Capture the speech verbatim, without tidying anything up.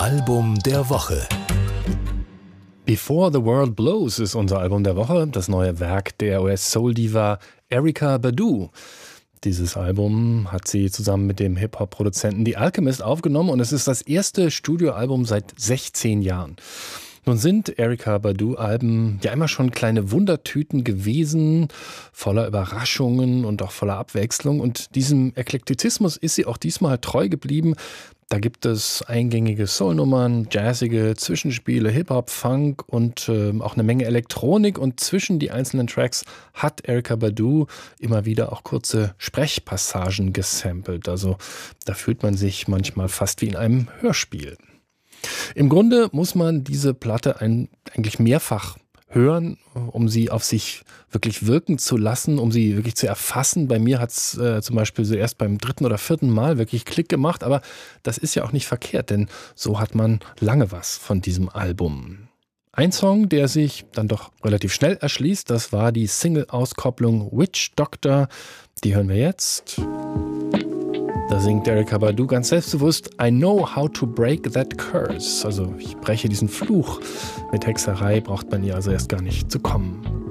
Album der Woche. Before the World Blows ist unser Album der Woche, das neue Werk der U S-Soul-Diva Erykah Badu. Dieses Album hat sie zusammen mit dem Hip-Hop-Produzenten The Alchemist aufgenommen und es ist das erste Studioalbum seit sechzehn Jahren. Nun sind Erykah Badu-Alben ja immer schon kleine Wundertüten gewesen, voller Überraschungen und auch voller Abwechslung. Und diesem Eklektizismus ist sie auch diesmal treu geblieben. Da gibt es eingängige Soulnummern, jazzige Zwischenspiele, Hip-Hop, Funk und äh, auch eine Menge Elektronik. Und zwischen die einzelnen Tracks hat Erykah Badu immer wieder auch kurze Sprechpassagen gesampelt. Also da fühlt man sich manchmal fast wie in einem Hörspiel. Im Grunde muss man diese Platte ein, eigentlich mehrfach hören, um sie auf sich wirklich wirken zu lassen, um sie wirklich zu erfassen. Bei mir hat es äh, zum Beispiel so erst beim dritten oder vierten Mal wirklich Klick gemacht, aber das ist ja auch nicht verkehrt, denn so hat man lange was von diesem Album. Ein Song, der sich dann doch relativ schnell erschließt, das war die Single-Auskopplung Witch Doctor. Die hören wir jetzt. Da singt Erykah Badu ganz selbstbewusst I know how to break that curse. Also ich breche diesen Fluch. Mit Hexerei braucht man ihr also erst gar nicht zu kommen.